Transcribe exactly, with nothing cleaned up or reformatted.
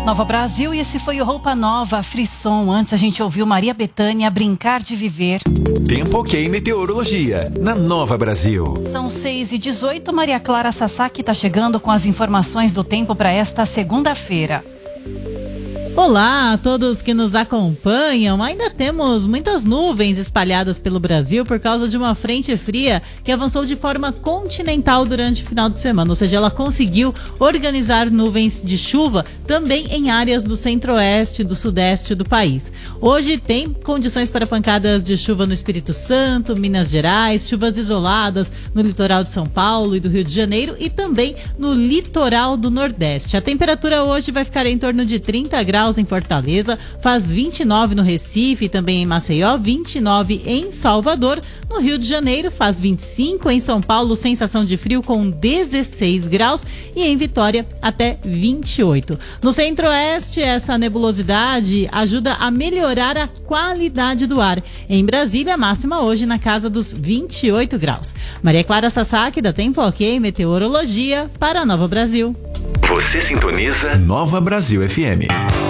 Nova Brasil, e esse foi o Roupa Nova, Frisson. Antes a gente ouviu Maria Bethânia, Brincar de Viver. Tempo ok, meteorologia, na Nova Brasil. São seis e dezoito, Maria Clara Sasaki está chegando com as informações do tempo para esta segunda-feira. Olá a todos que nos acompanham. Ainda temos muitas nuvens espalhadas pelo Brasil por causa de uma frente fria que avançou de forma continental durante o final de semana, ou seja, ela conseguiu organizar nuvens de chuva também em áreas do centro-oeste e do sudeste do país. Hoje tem condições para pancadas de chuva no Espírito Santo, Minas Gerais, chuvas isoladas no litoral de São Paulo e do Rio de Janeiro e também no litoral do Nordeste. A temperatura hoje vai ficar em torno de trinta graus em Fortaleza, faz vinte e nove no Recife e também em Maceió, vinte e nove em Salvador. No Rio de Janeiro faz vinte e cinco, em São Paulo sensação de frio com dezesseis graus e em Vitória até vinte e oito. No Centro-Oeste, essa nebulosidade ajuda a melhorar a qualidade do ar. Em Brasília, máxima hoje na casa dos vinte e oito graus. Maria Clara Sasaki, da Tempo Ok, Meteorologia, para a Nova Brasil. Você sintoniza Nova Brasil F M.